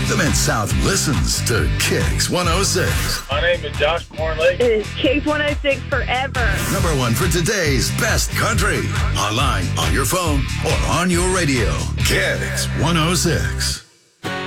The Mid-South listens to Kicks 106. My name is Josh Cornlake. It is Kicks 106 forever. Number one for today's best country. Online, on your phone, or on your radio. Kicks 106.